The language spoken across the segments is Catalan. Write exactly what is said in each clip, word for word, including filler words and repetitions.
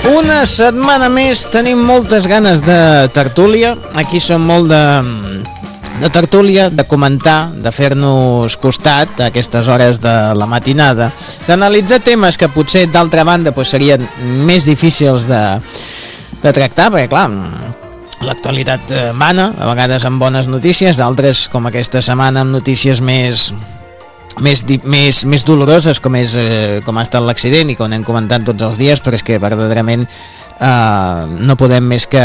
Una setmana més, tenim moltes ganes de tertúlia. Aquí som molt de, de tertúlia, de comentar, de fer-nos costat a aquestes hores de la matinada, d'analitzar temes que potser d'altra banda pues, serien més difícils de, de tractar, perquè clar, l'actualitat mana, a vegades amb bones notícies, d'altres com aquesta setmana amb notícies més... Més, més, més doloroses com, és, eh, com ha estat l'accident i com hem comentat tots els dies, però és que verdaderament eh, no podem més que,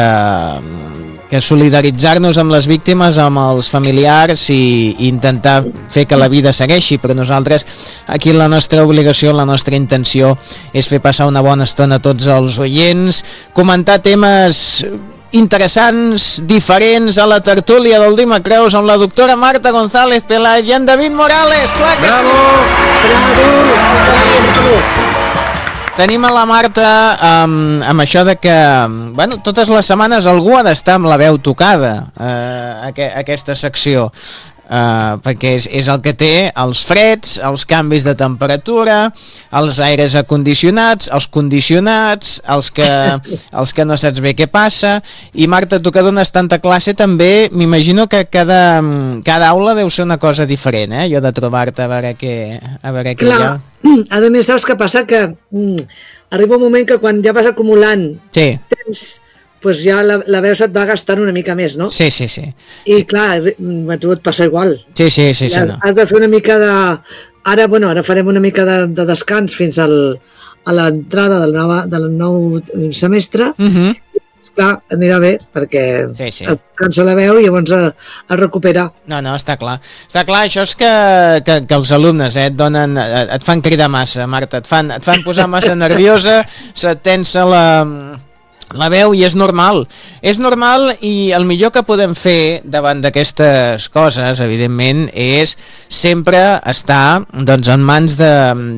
que solidaritzar-nos amb les víctimes, amb els familiars i, i intentar fer que la vida segueixi, però nosaltres aquí la nostra obligació, la nostra intenció és fer passar una bona estona a tots els oients, comentar temes interessants, diferents a la tertúlia del Dima Creus amb la doctora Marta González Peláez i en David Morales, clar que bravo, sí! Bravo! Bravo! Tenim a la Marta um, amb això de que, bueno, totes les setmanes algú ha d'estar amb la veu tocada uh, aqu aquesta secció. Uh, perquè és, és el que té els freds, els canvis de temperatura, els aires acondicionats, els condicionats, els que, els que no saps bé què passa. I Marta, tu que dones tanta classe també, m'imagino que cada, cada aula deu ser una cosa diferent, eh? Jo de trobar-te a veure què, a veure què hi ha. A més, saps què passa? Que mm, arriba un moment que quan ja vas acumulant sí. temps, pues ja la, la veu se't va gastant una mica més, no? Sí, sí, sí. I clar, a tu et passa igual. Sí, sí, sí. sí no. Has de fer una mica de... Ara, bueno, ara farem una mica de, de descans fins al, a l'entrada del, nova, del nou semestre. Uh -huh. I, clar, anirà bé, perquè sí, sí. et cansa la veu i llavors es recupera. No, no, està clar. Està clar, això és que, que, que els alumnes eh, et donen, et fan cridar massa, Marta, et fan, et fan posar massa nerviosa, se't tensa la... la veu i és normal, és normal i el millor que podem fer davant d'aquestes coses, evidentment, és sempre estar doncs, en mans de,